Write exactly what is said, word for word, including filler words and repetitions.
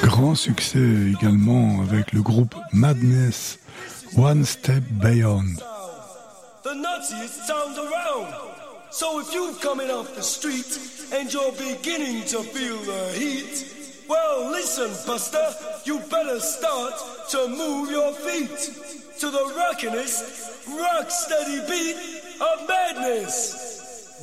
Grand succès également avec le groupe Madness, One Step Beyond. The nuttiest sound around. So if you're coming off the street and you're beginning to feel the heat, well, listen, Buster, you better start to move your feet to the rockinest, rock steady beat of madness.